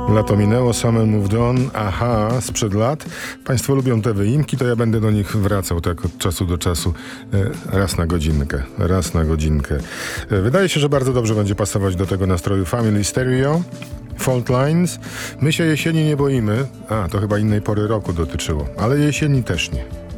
Lato minęło, Summer Moved On, Aha, sprzed lat. Państwo lubią te wyimki, to ja będę do nich wracał tak od czasu do czasu, raz na godzinkę. Wydaje się, że bardzo dobrze będzie pasować do tego nastroju Family Stereo, Fault Lines. My się jesieni nie boimy, to chyba innej pory roku dotyczyło, ale jesieni też nie.